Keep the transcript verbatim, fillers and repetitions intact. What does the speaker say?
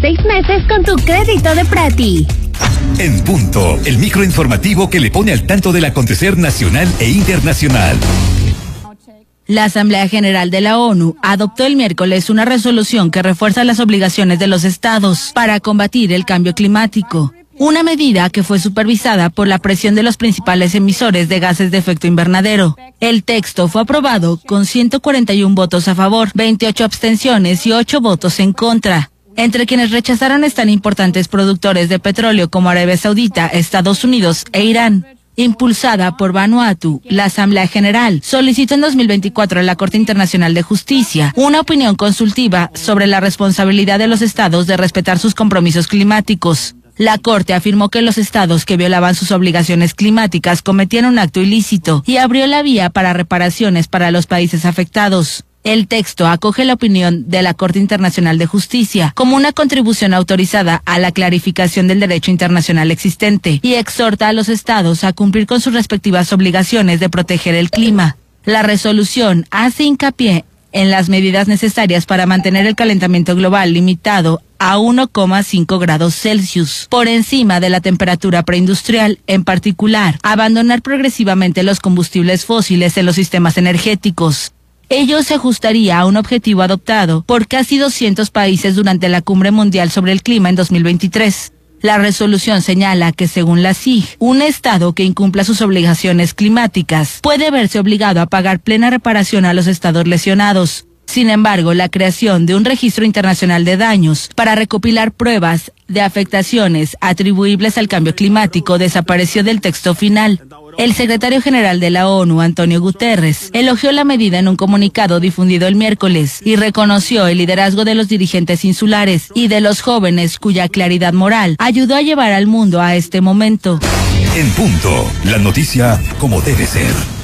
seis meses con tu crédito de Prati. En punto, el microinformativo que le pone al tanto del acontecer nacional e internacional. La Asamblea General de la ONU adoptó el miércoles una resolución que refuerza las obligaciones de los estados para combatir el cambio climático. Una medida que fue supervisada por la presión de los principales emisores de gases de efecto invernadero. El texto fue aprobado con ciento cuarenta y uno votos a favor, veintiocho abstenciones y ocho votos en contra. Entre quienes rechazaron están importantes productores de petróleo como Arabia Saudita, Estados Unidos e Irán. Impulsada por Vanuatu, la Asamblea General solicitó en dos mil veinticuatro a la Corte Internacional de Justicia una opinión consultiva sobre la responsabilidad de los estados de respetar sus compromisos climáticos. La Corte afirmó que los estados que violaban sus obligaciones climáticas cometían un acto ilícito y abrió la vía para reparaciones para los países afectados. El texto acoge la opinión de la Corte Internacional de Justicia como una contribución autorizada a la clarificación del derecho internacional existente y exhorta a los estados a cumplir con sus respectivas obligaciones de proteger el clima. La resolución hace hincapié en las medidas necesarias para mantener el calentamiento global limitado a uno coma cinco grados Celsius, por encima de la temperatura preindustrial, en particular, abandonar progresivamente los combustibles fósiles en los sistemas energéticos. Ello se ajustaría a un objetivo adoptado por casi doscientos países durante la Cumbre Mundial sobre el Clima en dos mil veintitrés. La resolución señala que, según la S I G, un estado que incumpla sus obligaciones climáticas puede verse obligado a pagar plena reparación a los estados lesionados. Sin embargo, la creación de un registro internacional de daños para recopilar pruebas de afectaciones atribuibles al cambio climático desapareció del texto final. El secretario general de la ONU, Antonio Guterres, elogió la medida en un comunicado difundido el miércoles y reconoció el liderazgo de los dirigentes insulares y de los jóvenes cuya claridad moral ayudó a llevar al mundo a este momento. En punto, la noticia como debe ser.